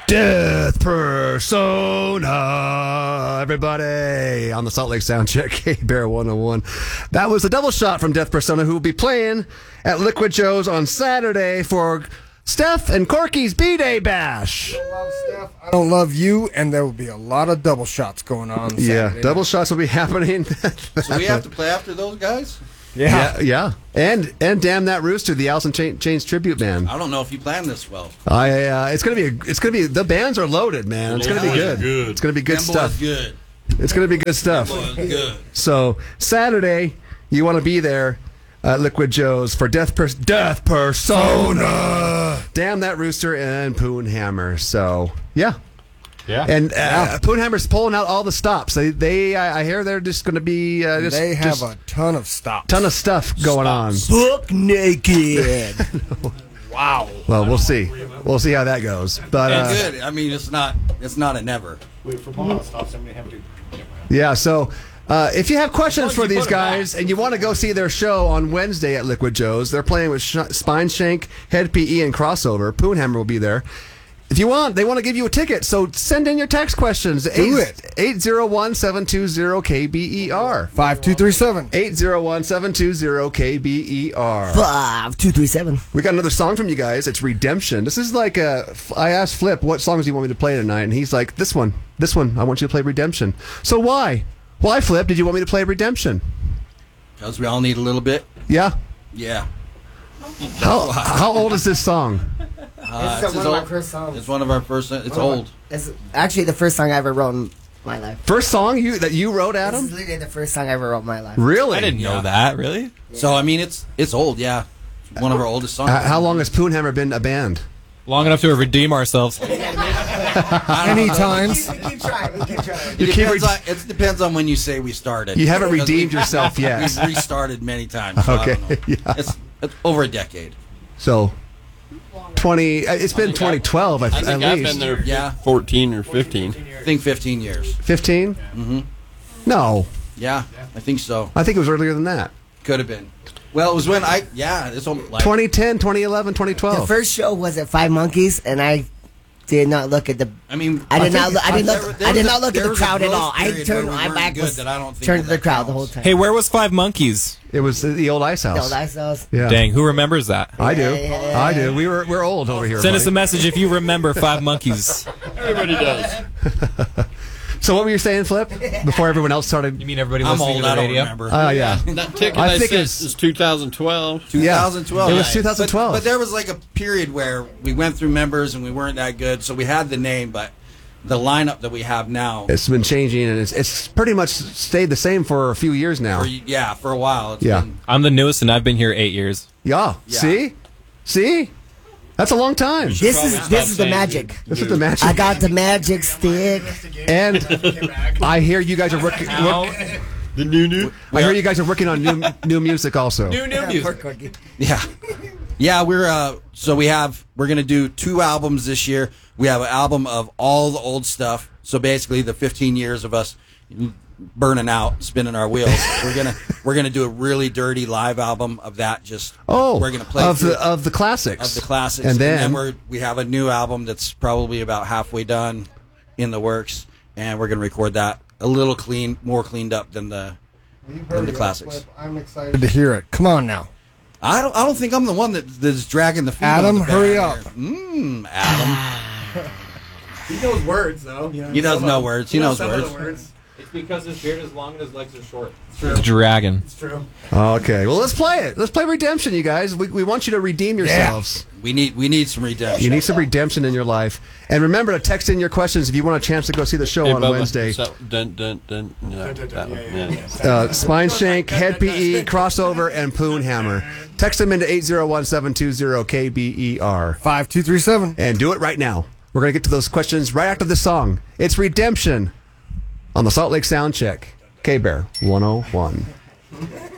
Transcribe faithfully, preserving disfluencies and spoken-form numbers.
Death Persona, everybody, on the Salt Lake Soundcheck, K-Bear one oh one. That was a double shot from Death Persona, who will be playing at Liquid Joe's on Saturday for Steph and Corky's B-Day Bash. I don't love Steph, I don't love you, and there will be a lot of double shots going on Saturday Yeah, night. double shots will be happening. So we have to play after those guys? Yeah. Yeah, yeah. And and Damn That Rooster, the Alice in Chain- Chains tribute band. I don't know if you planned this well. I uh, it's gonna be a, it's gonna be the bands are loaded, man. It's gonna be good. good. It's gonna be good Them stuff. boys good. It's gonna be good stuff. Boys good. So Saturday, you want to be there at Liquid Joe's for Death Pers- Death Persona, Damn That Rooster, and Poonhammer. So yeah. Yeah. And uh, Poonhammer's pulling out all the stops. They, they, I I hear they're just going to be uh, just, They have just a ton of stops. ton of stuff going Book naked. Wow. on. Well, we'll see. We'll see how that goes. But And uh, good. I mean, it's not. It's not a never. Wait for Bob stops. I'm gonna have to. yeah, so uh, if you have questions long as for you these put 'em guys and you want to go see their show on Wednesday at Liquid Joe's, they're playing with Sh- Spine Shank, Head P E, and Crossover. Poonhammer will be there. If you want, they want to give you a ticket, so send in your text questions. Do it. eight zero one, seven two zero, K B E R. five two three seven. eight zero one, seven two zero, K B E R. Five, two, three, seven. We got another song from you guys. It's Redemption. This is like a. I asked Flip, what songs do you want me to play tonight? And he's like, this one. This one. I want you to play Redemption. So why? Why, Flip, did you want me to play Redemption? Because we all need a little bit. Yeah? Yeah. How, how old is this song? Uh, It's it's, one of my old. first songs. It's one of our first. It's old. It's actually the first song I ever wrote in my life. First song you that you wrote, This Adam? is literally the first song I ever wrote in my life. Really? I didn't know Yeah. that, really? So I mean, it's it's old. Yeah. It's one of our oldest songs. Uh, how long has Poonhammer been a band? Long enough to redeem ourselves. Many times. We keep trying. We keep trying. It You keep depends, re- on, it depends on when you say we started. You haven't Because redeemed we- yourself yet. We've restarted many times. So Okay, I don't know. yeah. It's, it's over a decade. So, twenty. uh, It's been twenty twelve, I, I th- think at I've least. been there Yeah. fourteen or fifteen. I think fifteen years. fifteen? Mm-hmm. No, Yeah, I think so. I think it was earlier than that. Could have been. Well, it was when I. Yeah, it's almost like. twenty ten, twenty eleven, twenty The twelve. first show was at Five Monkeys, and I did not look at the. I mean, I did I not. think- Look, I did there- not. there I did was not a- look at there the was a crowd at growth all. I period turned where we my weren't back good was that I don't think turned that to the that crowd the counts. whole time. Hey, where was Five Monkeys? It was the old Ice The House. old Ice House. Yeah. Dang, who remembers that? I do. Yeah, yeah, I do. We were we're old over here. Send us a buddy. message if you remember Five Monkeys. Everybody does. So what were you saying, Flip? Before everyone else started. You mean everybody I'm listening old. to I the don't radio? remember. Oh yeah. That ticket I I, think sent it's- is two thousand twelve. twenty twelve. It was Yeah. twenty twelve. But, but there was like a period where we went through members and we weren't that good, so we had the name, but the lineup that we have now, It's been changing, and it's it's pretty much stayed the same for a few years now. for, yeah, for a while. It's Yeah. been- I'm the newest, and I've been here eight years. Yeah. Yeah. See, see, that's a long time. This Probably is stop this is the saying magic. This is the magic. I got the magic stick. And I hear you guys are working. Work, The new new. I hear you guys are working on new new music also. New, new music. Yeah, yeah. We're uh, so we have we're gonna do two albums this year. We have an album of all the old stuff. So basically, the fifteen years of us burning out, spinning our wheels. we're gonna we're gonna do a really dirty live album of that. Just Oh, we're gonna play of through the of the classics. of the classics, and then, we're we have a new album that's probably about halfway done, in the works, and we're gonna record that a little clean, more cleaned up than the than the classics. I'm excited to hear it. Come on now. I don't. I don't think I'm the one that that's dragging the feet. on Adam, the band hurry here. up. Mmm, Adam. He knows words, though. He does know words. He knows some of words. the words. It's because his beard is long and his legs are short. It's true. The dragon. It's true. okay, well let's play it. Let's play Redemption, you guys. We we want you to redeem yourselves. We need. We need some redemption. You need some redemption in your life, and remember to text in your questions if you want a chance to go see the show Hey, on Bubba, Wednesday. so- dun, dun, dun, no, Dun, dun, that dun, one, yeah, yeah. yeah, Uh, Spine Shank, Head P E, Crossover, and Poonhammer. Text them into eight zero one, seven two zero, K B E R. five two three seven. And do it right now. We're going to get to those questions right after this song. It's Redemption on the Salt Lake Soundcheck. K-Bear one oh one.